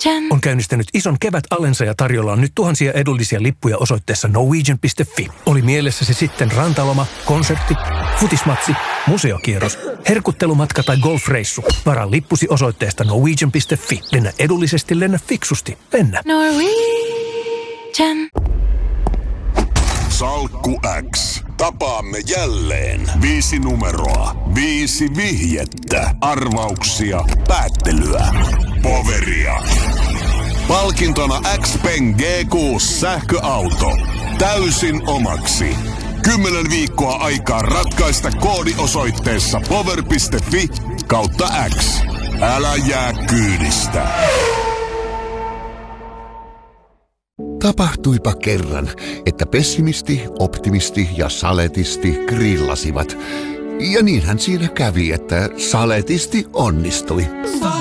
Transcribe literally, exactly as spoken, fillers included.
on käynnistänyt ison kevätalensa ja tarjolla on nyt tuhansia edullisia lippuja osoitteessa norwegian piste fi. Oli mielessä se sitten rantaloma, konsertti, futismatsi, museokierros, herkuttelumatka tai golfreissu. Varaa lippusi osoitteesta norwegian piste fi. Lennä edullisesti, lennä fiksusti. Lennä. Norwegian. Salkku X. Tapaamme jälleen. Viisi numeroa. Viisi vihjettä. Arvauksia. Päättelyä. Poveria. Palkintona X-Pen G kuusi sähköauto. Täysin omaksi. Kymmenen viikkoa aikaa ratkaista koodi osoitteessa power piste fi kautta X. Älä jää kyydistä. Tapahtuipa kerran, että pessimisti, optimisti ja saletisti grillasivat. Ja niinhän siinä kävi, että saletisti onnistui.